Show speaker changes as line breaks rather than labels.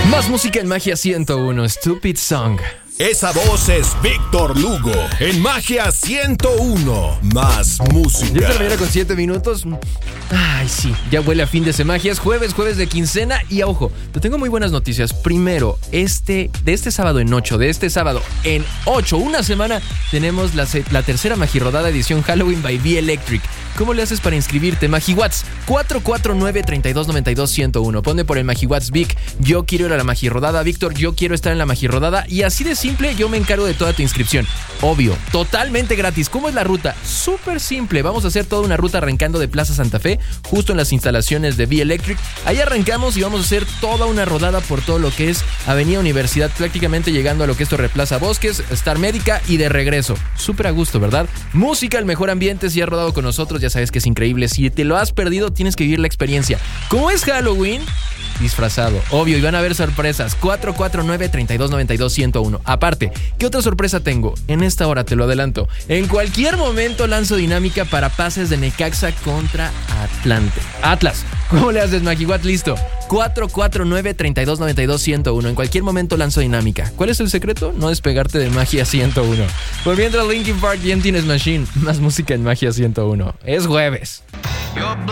Más música en Magia 101, Stupid Song.
Esa voz es Víctor Lugo en Magia 101. Más música.
Ya terminará con 7 minutos. Ay, sí, ya huele a fin de semana. Es jueves de quincena. Y ojo, te tengo muy buenas noticias. Primero, de este sábado en 8, una semana, tenemos la tercera Magirodada edición Halloween by Be Electric. ¿Cómo le haces para inscribirte? MagiWatts 449-3292-101. Ponle por el MagiWatts Vic, yo quiero ir a la Magirodada. Víctor, yo quiero estar en la Magirodada. Y así de simple, yo me encargo de toda tu inscripción. Obvio, totalmente gratis. ¿Cómo es la ruta? Súper simple. Vamos a hacer toda una ruta arrancando de Plaza Santa Fe, justo en las instalaciones de Be Electric. Ahí arrancamos y vamos a hacer toda una rodada por todo lo que es Avenida Universidad, prácticamente llegando a lo que es Torre Plaza Bosques, Star Médica y de regreso. Súper a gusto, ¿verdad? Música, el mejor ambiente. Si has rodado con nosotros, ya sabes que es increíble. Si te lo has perdido, tienes que vivir la experiencia. ¿Cómo es Halloween? Disfrazado, obvio, y van a haber sorpresas. 449-3292-101. Aparte, ¿qué otra sorpresa tengo? En esta hora te lo adelanto. En cualquier momento lanzo dinámica para pases de Necaxa contra Atlas. ¿Cómo le haces, MagiWatt? Listo. 449-3292-101. En cualquier momento lanzo dinámica. ¿Cuál es el secreto? No despegarte de Magia 101. Por mientras, Linkin Park y Emptiness Machine. Más música en Magia 101. Es jueves.